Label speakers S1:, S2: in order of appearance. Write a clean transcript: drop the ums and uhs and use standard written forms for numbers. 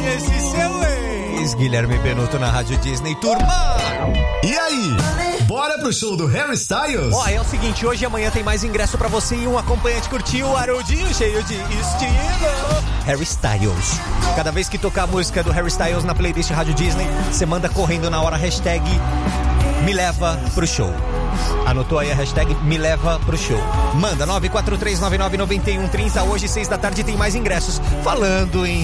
S1: esse seu ex. Guilherme Benuto na Rádio Disney, turma!
S2: E aí? Bora pro show do Harry Styles?
S1: Ó, é o seguinte, hoje e amanhã tem mais ingresso pra você e um acompanhante curtir o Harolzinho cheio de estilo. Harry Styles. Cada vez que tocar a música do Harry Styles na playlist Rádio Disney, você manda correndo na hora hashtag me leva pro show. Anotou aí a hashtag me leva pro show. Manda 943999130. Hoje 6 da tarde tem mais ingressos. Falando em